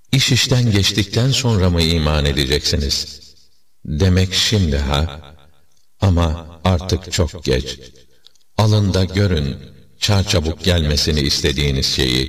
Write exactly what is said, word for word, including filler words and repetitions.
İş işten geçtikten sonra mı iman edeceksiniz? Demek şimdi ha? Ama artık çok geç. Alın da görün, çarçabuk gelmesini istediğiniz şeyi.